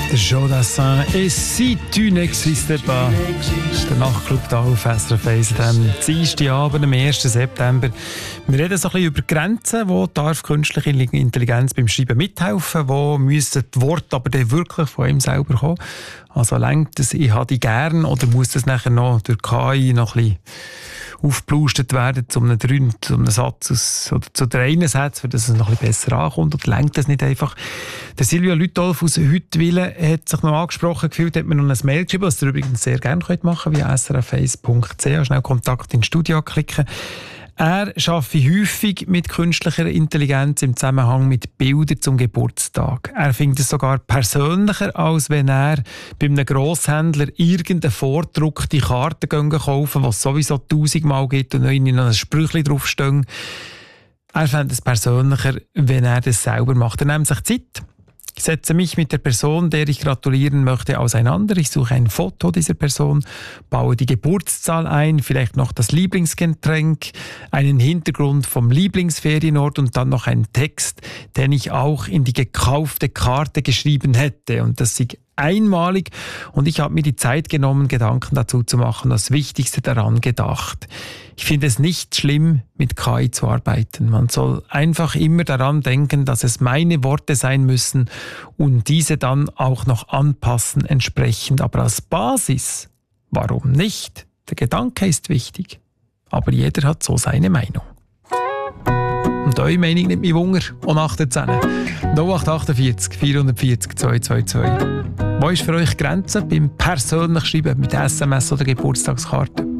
Der Joe Dassin et si tu n'existais pas. Das ist der Nachtclub hier auf SRF 1 am Dienstagabend, am 1. September. Wir reden so ein bisschen über Grenzen. Wo darf künstliche Intelligenz beim Schreiben mithelfen? Wo müssen die Worte aber dann wirklich von ihm selber kommen? Also lenkt es, ich habe die gern, oder muss das nachher noch durch KI noch ein bisschen aufgeplaustet werden zu einem Satz oder zu 3 Sätzen, für dass es noch ein bisschen besser ankommt, und lenkt das nicht einfach. Der Silvia Lütolf aus Huttwil hat sich noch angesprochen gefühlt, hat mir noch ein Mail geschrieben, was ihr übrigens sehr gerne machen könnt, via srf1.ch, schnell Kontakt ins Studio klicken. Er arbeitet häufig mit künstlicher Intelligenz im Zusammenhang mit Bildern zum Geburtstag. Er findet es sogar persönlicher, als wenn er bei einem Grosshändler irgendeine vordruckte Karte kaufen, die es sowieso 1000-mal gibt und noch ein Sprüchchen draufstehen. Er fände es persönlicher, wenn er das selber macht. Er nimmt sich Zeit. Ich setze mich mit der Person, der ich gratulieren möchte, auseinander. Ich suche ein Foto dieser Person, baue die Geburtszahl ein, vielleicht noch das Lieblingsgetränk, einen Hintergrund vom Lieblingsferienort und dann noch einen Text, den ich auch in die gekaufte Karte geschrieben hätte. Und das ist einmalig, und ich habe mir die Zeit genommen, Gedanken dazu zu machen, das Wichtigste daran gedacht. Ich finde es nicht schlimm, mit KI zu arbeiten. Man soll einfach immer daran denken, dass es meine Worte sein müssen und diese dann auch noch anpassen entsprechend. Aber als Basis, warum nicht? Der Gedanke ist wichtig. Aber jeder hat so seine Meinung. Und eure Meinung nimmt mich Wunder. Und 18 0848 440 222. Wo ist für euch die Grenze beim persönlich Schreiben mit SMS oder Geburtstagskarte?